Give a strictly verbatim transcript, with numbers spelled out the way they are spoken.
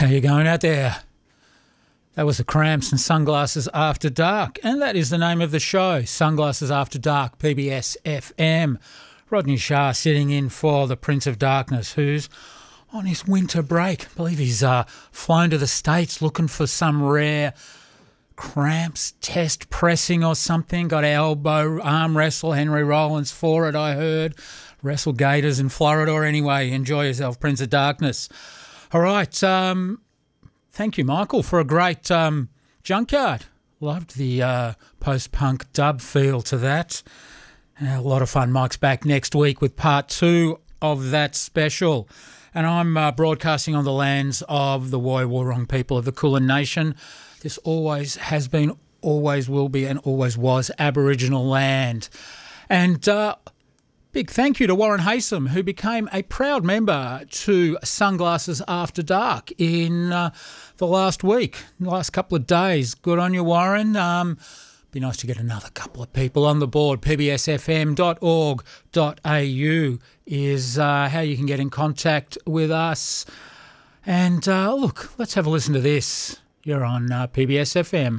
How you going out there? That was the Cramps and Sunglasses After Dark, and that is the name of the show, Sunglasses After Dark, P B S F M. Rodney Shah sitting in for the Prince of Darkness, who's on his winter break. I believe he's uh, flown to the States looking for some rare Cramps test pressing or something. Got elbow arm wrestle, Henry Rollins for it, I heard. Wrestle Gators in Florida, or anyway, enjoy yourself, Prince of Darkness. All right, um, thank you, Michael, for a great um, junkyard. Loved the uh, post-punk dub feel to that. A lot of fun. Mike's back next week with part two of that special. And I'm uh, broadcasting on the lands of the Woi Wurrung people of the Kulin Nation. This always has been, always will be, and always was Aboriginal land. And uh, big thank you to Warren Haysom, who became a proud member to Sunglasses After Dark in uh, the last week, the last couple of days. Good on you, Warren. Um, be nice to get another couple of people on the board. p b s f m dot org dot a u is uh, how you can get in contact with us. And uh, look, let's have a listen to this. You're on uh, P B S F M.